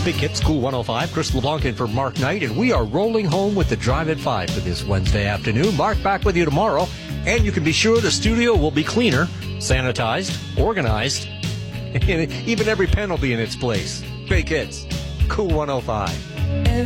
Big Hits, Cool 105. Chris LeBlanc in for Mark Knight, and we are rolling home with the Drive at 5 for this Wednesday afternoon. Mark back with you tomorrow, and you can be sure the studio will be cleaner, sanitized, organized, and even every pen will be in its place. Big Hits, Cool 105.